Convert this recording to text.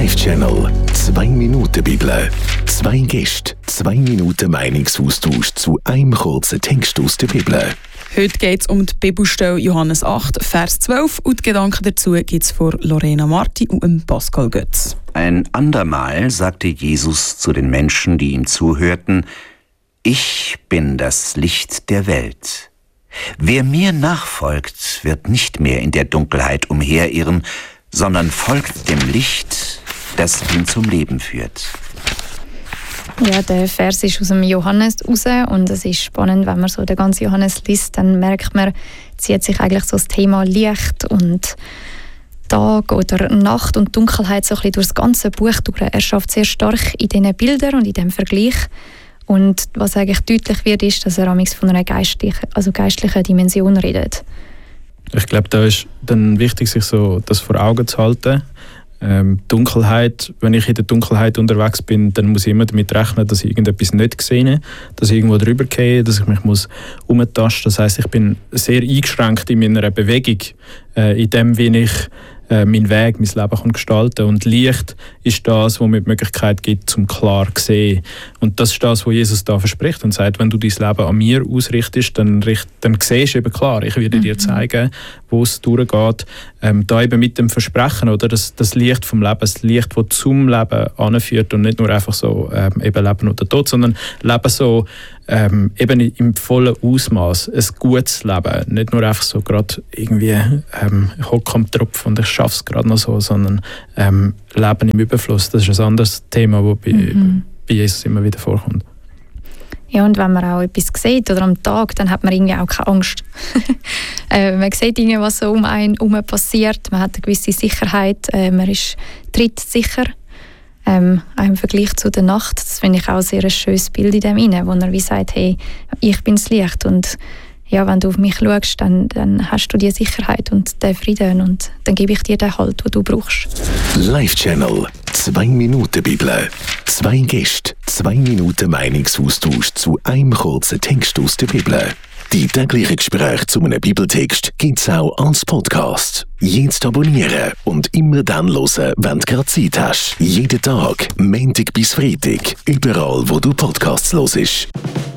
Live-Channel 2 Minuten Bibel. 2 Gäste, 2 Minuten Meinungsaustausch zu einem kurzen Text aus der Bibel. Heute geht es um die Bibelstelle Johannes 8, Vers 12 und die Gedanken dazu gibt es von Lorena Marti und Pascal Götz. Ein andermal sagte Jesus zu den Menschen, die ihm zuhörten: Ich bin das Licht der Welt. Wer mir nachfolgt, wird nicht mehr in der Dunkelheit umherirren, sondern folgt dem Licht, das ihn zum Leben führt. Ja, der Vers ist aus dem Johannes raus und es ist spannend, wenn man so den ganzen Johannes liest, dann merkt man, zieht sich eigentlich so das Thema Licht und Tag oder Nacht und Dunkelheit so ein bisschen durch das ganze Buch durch. Er schafft sehr stark in diesen Bildern und in diesem Vergleich. Und was eigentlich deutlich wird, ist, dass er amigs von einer geistlichen Dimension redet. Ich glaube, da ist dann wichtig, sich so das vor Augen zu halten. Dunkelheit, wenn ich in der Dunkelheit unterwegs bin, dann muss ich immer damit rechnen, dass ich irgendetwas nicht sehe, dass ich irgendwo drüber gehe, dass ich mich umtasten muss. Das heisst, ich bin sehr eingeschränkt in meiner Bewegung, in dem, wie ich meinen Weg, mein Leben gestalten kann. Und Licht ist das, was mir die Möglichkeit gibt, zum klar zu sehen. Und das ist das, was Jesus da verspricht und sagt, wenn du dein Leben an mir ausrichtest, dann siehst du eben klar, ich werde dir zeigen, wo es durchgeht. Da eben mit dem Versprechen, oder? Das Licht vom Leben, das Licht, das zum Leben anführt und nicht nur einfach so eben Leben oder Tod, sondern Leben so eben im vollen Ausmaß, ein gutes Leben. Nicht nur einfach so gerade irgendwie ich hocke am Tropf und ich schaffe es gerade noch so, sondern Leben im Überfluss. Das ist ein anderes Thema, das bei Jesus immer wieder vorkommt. Ja, und wenn man auch etwas sieht oder am Tag, dann hat man irgendwie auch keine Angst. Man sieht irgendwie, was so um einen herum passiert. Man hat eine gewisse Sicherheit. Man ist trittsicher. Im Vergleich zu der Nacht. Das finde ich auch ein sehr schönes Bild in dem inne, wo er wie sagt, hey, ich bin das Licht und ja, wenn du auf mich schaust, dann hast du die Sicherheit und den Frieden und dann gebe ich dir den Halt, den du brauchst. Live-Channel 2 Minuten Bibel. 2 Gäste, 2 Minuten Meinungsaustausch zu einem kurzen Text aus der Bibel. Die täglichen Gespräche zu einem Bibeltext gibt es auch als Podcast. Jetzt abonnieren und immer dann hören, wenn du gerade Zeit hast. Jeden Tag, Montag bis Freitag, überall wo du Podcasts hörst.